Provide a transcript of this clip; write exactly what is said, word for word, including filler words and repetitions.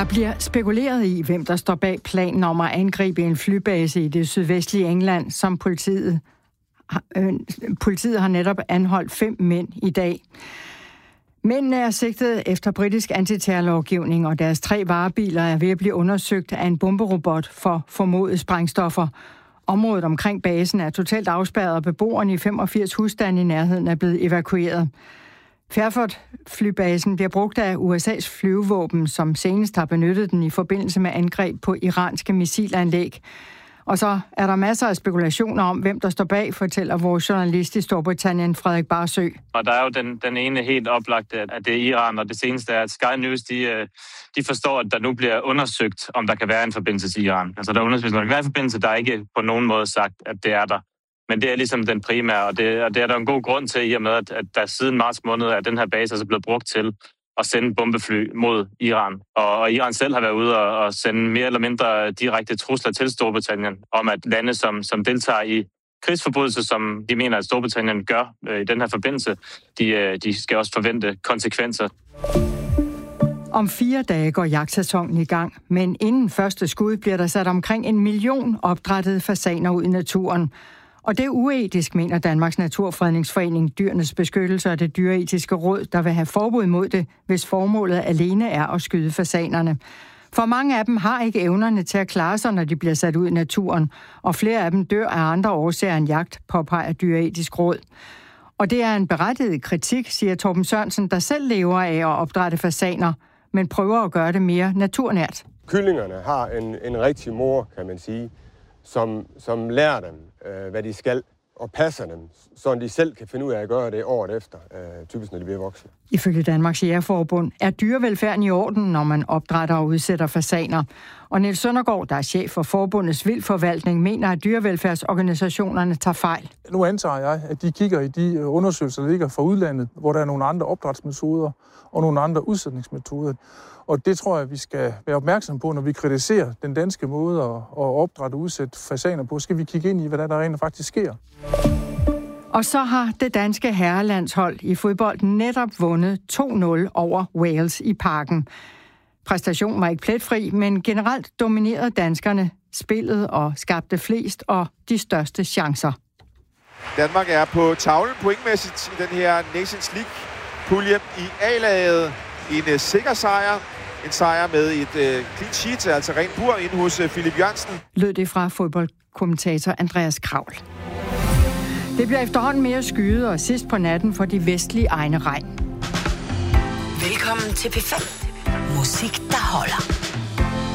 Der bliver spekuleret i, hvem der står bag planen om at angribe en flybase i det sydvestlige England, som politiet, øh, politiet har netop anholdt fem mænd i dag. Mændene er sigtet efter britisk antiterrorlovgivning, og deres tre varebiler er ved at blive undersøgt af en bomberobot for formodede sprængstoffer. Området omkring basen er totalt afspærret, og beboerne i femogfirs husstande i nærheden er blevet evakueret. Fairford-flybasen bliver brugt af U S A's flyvevåben, som senest har benyttet den i forbindelse med angreb på iranske missilanlæg. Og så er der masser af spekulationer om, hvem der står bag, fortæller vores journalist i Storbritannien, Frederik Barsø. Og der er jo den, den ene helt oplagte, at det er Iran, og det seneste er, at Sky News de, de forstår, at der nu bliver undersøgt, om der kan være en forbindelse til Iran. Altså der er undersøgt, om der kan være en forbindelse, der er ikke på nogen måde sagt, at det er der. Men det er ligesom den primære, og det, og det er der en god grund til, i og med, at, at der siden marts måned er den her base altså blevet brugt til at sende bombefly mod Iran. Og, og Iran selv har været ude og, og sende mere eller mindre direkte trusler til Storbritannien om, at lande, som, som deltager i krigsforbrydelser, som de mener, at Storbritannien gør øh, i den her forbindelse, de, øh, de skal også forvente konsekvenser. Om fire dage går jagtsæsonen i gang, men inden første skud bliver der sat omkring en million opdrættede fasaner ud i naturen. Og det er uetisk, mener Danmarks Naturfredningsforening, Dyrenes Beskyttelse og det Dyreetiske Råd, der vil have forbud mod det, hvis formålet alene er at skyde fasanerne. For mange af dem har ikke evnerne til at klare sig, når de bliver sat ud i naturen, og flere af dem dør af andre årsager end jagt, påpeger Dyreetisk Råd. Og det er en berettiget kritik, siger Torben Sørensen, der selv lever af at opdrætte fasaner, men prøver at gøre det mere naturnært. Kyllingerne har en, en rigtig mor, kan man sige, som, som lærer dem, øh, hvad de skal, og passer dem, så de selv kan finde ud af at gøre det året efter, øh, typisk når de bliver voksne. Ifølge Danmarks Jægerforbund er dyrevelfærden i orden, når man opdrætter og udsætter fasaner. Og Niels Søndergaard, der er chef for Forbundets Vildtforvaltning, mener, at dyrevelfærdsorganisationerne tager fejl. Nu antager jeg, at de kigger i de undersøgelser, der ligger fra udlandet, hvor der er nogle andre opdrætsmetoder og nogle andre udsætningsmetoder. Og det tror jeg, vi skal være opmærksom på, når vi kritiserer den danske måde at opdrætte og udsætte fasaner på. Skal vi kigge ind i, hvad der rent faktisk sker. Og så har det danske herrelandshold i fodbold netop vundet to nul over Wales i Parken. Præstationen var ikke pletfri, men generelt dominerede danskerne spillet og skabte flest og de største chancer. Danmark er på tavlen pointmæssigt i den her Nations League-pulje i A-laget. En uh, sikker sejr. En sejr med et uh, clean sheet, altså ren bur inde hos uh, Philip Jørgensen. Lød det fra fodboldkommentator Andreas Kravl. Det bliver efterhånden mere skyet, og sidst på natten for de vestlige egne regn. Velkommen til P fem. Musik, der holder.